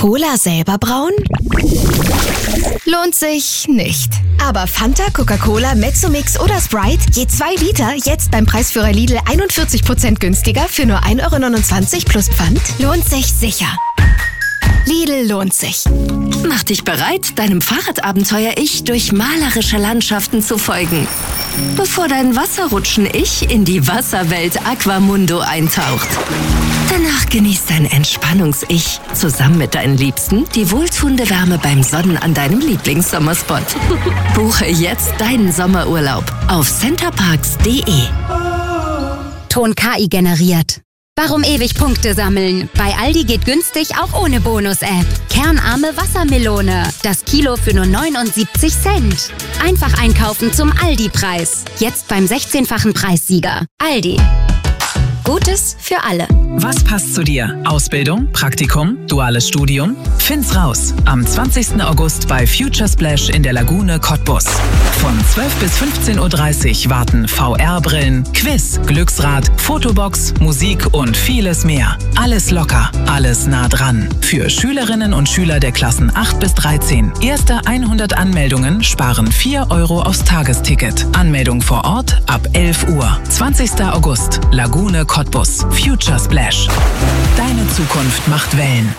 Cola selber brauen? Lohnt sich nicht. Aber Fanta, Coca-Cola, Mezzomix oder Sprite, je 2 Liter, jetzt beim Preisführer Lidl 41% günstiger für nur 1,29 € plus Pfand, lohnt sich sicher. Lidl lohnt sich. Mach dich bereit, deinem Fahrradabenteuer-Ich durch malerische Landschaften zu folgen. Bevor dein Wasserrutschen-Ich in die Wasserwelt Aquamundo eintaucht. Danach genießt dein Entspannungs-Ich zusammen mit deinen Liebsten die wohltuende Wärme beim Sonnen an deinem Lieblingssommerspot. Buche jetzt deinen Sommerurlaub auf centerparks.de. Ton KI generiert. Warum ewig Punkte sammeln? Bei Aldi geht günstig auch ohne Bonus-App. Kernarme Wassermelone. Das Kilo für nur 79 Cent. Einfach einkaufen zum Aldi-Preis. Jetzt beim 16-fachen Preissieger. Aldi. Gutes für alle. Was passt zu dir? Ausbildung, Praktikum, duales Studium? Find's raus. Am 20. August bei Future Splash in der Lagune Cottbus. Von 12 bis 15:30 Uhr warten VR-Brillen, Quiz, Glücksrad, Fotobox, Musik und vieles mehr. Alles locker, alles nah dran. Für Schülerinnen und Schüler der Klassen 8 bis 13. Erste 100 Anmeldungen sparen 4 € aufs Tagesticket. Anmeldung vor Ort ab 11 Uhr. 20. August, Lagune Cottbus. Future Splash. Deine Zukunft macht Wellen.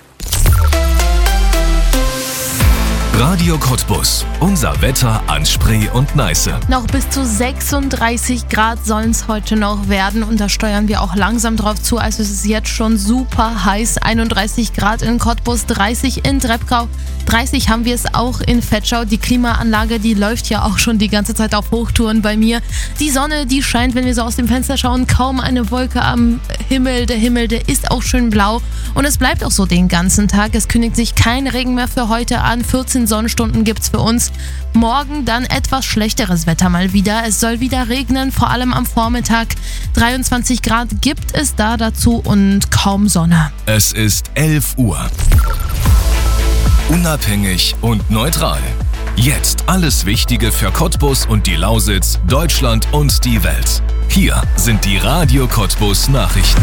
Radio Cottbus. Unser Wetter an Spree und Neiße. Noch bis zu 36 Grad sollen es heute noch werden und da steuern wir auch langsam drauf zu. Also es ist jetzt schon super heiß. 31 Grad in Cottbus, 30 in Treppkau, 30 haben wir es auch in Vetschau. Die Klimaanlage, die läuft ja auch schon die ganze Zeit auf Hochtouren bei mir. Die Sonne, die scheint, wenn wir so aus dem Fenster schauen, kaum eine Wolke am Himmel. Der Himmel, der ist auch schön blau und es bleibt auch so den ganzen Tag. Es kündigt sich kein Regen mehr für heute an. 14 Sonnenstunden gibt's für uns. Morgen dann etwas schlechteres Wetter mal wieder. Es soll wieder regnen, vor allem am Vormittag. 23 Grad gibt es da dazu und kaum Sonne. Es ist 11 Uhr. Unabhängig und neutral. Jetzt alles Wichtige für Cottbus und die Lausitz, Deutschland und die Welt. Hier sind die Radio Cottbus Nachrichten.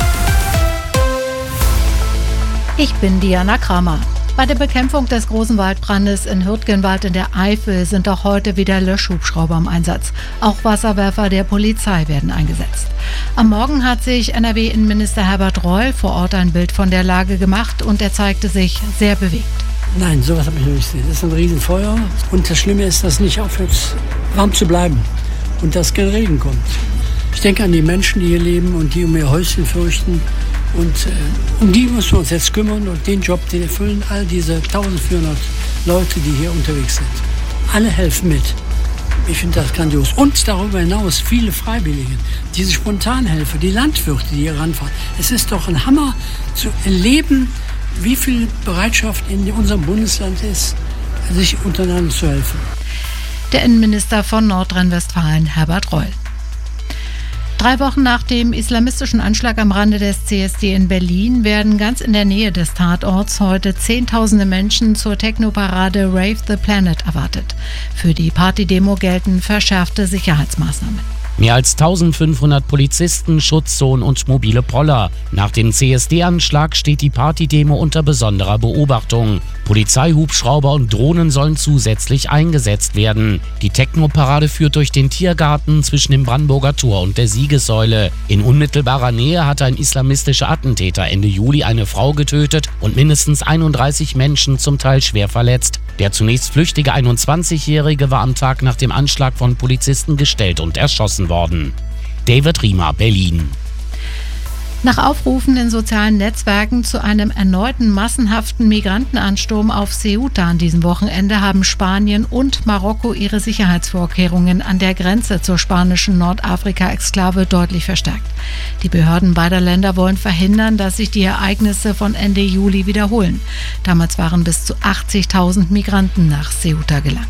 Ich bin Diana Kramer. Bei der Bekämpfung des großen Waldbrandes in Hürtgenwald in der Eifel sind auch heute wieder Löschhubschrauber im Einsatz. Auch Wasserwerfer der Polizei werden eingesetzt. Am Morgen hat sich NRW-Innenminister Herbert Reul vor Ort ein Bild von der Lage gemacht und er zeigte sich sehr bewegt. Nein, sowas habe ich noch nicht gesehen. Das ist ein Riesenfeuer und das Schlimme ist, dass nicht aufhört, warm zu bleiben und dass kein Regen kommt. Ich denke an die Menschen, die hier leben und die um ihr Häuschen fürchten. Und um die müssen wir uns jetzt kümmern und den Job, den erfüllen all diese 1400 Leute, die hier unterwegs sind. Alle helfen mit. Ich finde das grandios. Und darüber hinaus viele Freiwillige, diese Spontanhelfer, die Landwirte, die hier ranfahren. Es ist doch ein Hammer zu erleben, wie viel Bereitschaft in unserem Bundesland ist, sich untereinander zu helfen. Der Innenminister von Nordrhein-Westfalen, Herbert Reul. 3 Wochen nach dem islamistischen Anschlag am Rande des CSD in Berlin werden ganz in der Nähe des Tatorts heute Zehntausende Menschen zur Techno-Parade Rave the Planet erwartet. Für die Partydemo gelten verschärfte Sicherheitsmaßnahmen. Mehr als 1500 Polizisten, Schutzzonen und mobile Poller. Nach dem CSD-Anschlag steht die Partydemo unter besonderer Beobachtung. Polizeihubschrauber und Drohnen sollen zusätzlich eingesetzt werden. Die Techno-Parade führt durch den Tiergarten zwischen dem Brandenburger Tor und der Siegessäule. In unmittelbarer Nähe hatte ein islamistischer Attentäter Ende Juli eine Frau getötet und mindestens 31 Menschen zum Teil schwer verletzt. Der zunächst flüchtige 21-Jährige war am Tag nach dem Anschlag von Polizisten gestellt und erschossen worden. David Riemer, Berlin. Nach Aufrufen in sozialen Netzwerken zu einem erneuten massenhaften Migrantenansturm auf Ceuta an diesem Wochenende haben Spanien und Marokko ihre Sicherheitsvorkehrungen an der Grenze zur spanischen Nordafrika-Exklave deutlich verstärkt. Die Behörden beider Länder wollen verhindern, dass sich die Ereignisse von Ende Juli wiederholen. Damals waren bis zu 80.000 Migranten nach Ceuta gelangt.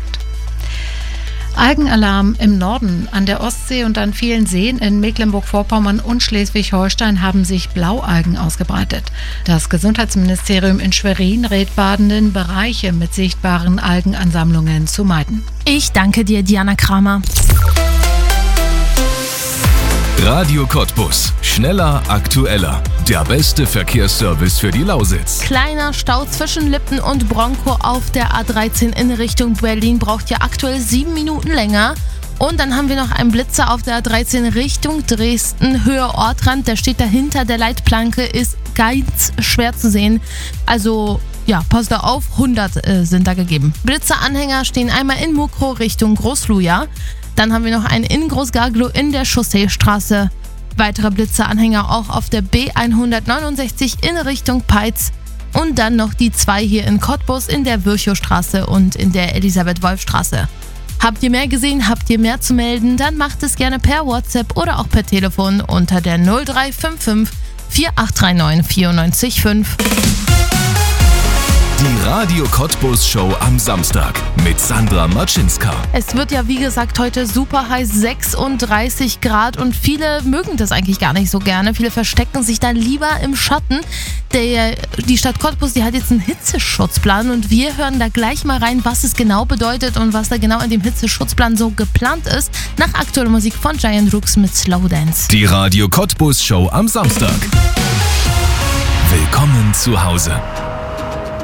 Algenalarm im Norden. An der Ostsee und an vielen Seen in Mecklenburg-Vorpommern und Schleswig-Holstein haben sich Blaualgen ausgebreitet. Das Gesundheitsministerium in Schwerin rät Badenden, Bereiche mit sichtbaren Algenansammlungen zu meiden. Ich danke dir, Diana Kramer. Radio Cottbus. Schneller, aktueller. Der beste Verkehrsservice für die Lausitz. Kleiner Stau zwischen Lippen und Bronkow auf der A13 in Richtung Berlin braucht ja aktuell 7 Minuten länger. Und dann haben wir noch einen Blitzer auf der A13 Richtung Dresden, Höhe Ortrand. Der steht dahinter der Leitplanke, ist ganz schwer zu sehen. Also ja, passt da auf, 100 sind da gegeben. Blitzeranhänger stehen einmal in Mukro Richtung Großluja. Dann haben wir noch einen in Großgaglo in der Chausseestraße. Weitere Blitzeranhänger auch auf der B169 in Richtung Peitz. Und dann noch die 2 hier in Cottbus in der Virchowstraße und in der Elisabeth-Wolf-Straße. Habt ihr mehr gesehen, habt ihr mehr zu melden, dann macht es gerne per WhatsApp oder auch per Telefon unter der 0355 4839 94,5. Die Radio Cottbus Show am Samstag mit Sandra Matschinska. Es wird ja wie gesagt heute super heiß, 36 Grad und viele mögen das eigentlich gar nicht so gerne. Viele verstecken sich dann lieber im Schatten. Die Stadt Cottbus, die hat jetzt einen Hitzeschutzplan und wir hören da gleich mal rein, was es genau bedeutet und was da genau in dem Hitzeschutzplan so geplant ist. Nach aktueller Musik von Giant Rooks mit Slow Dance. Die Radio Cottbus Show am Samstag. Willkommen zu Hause.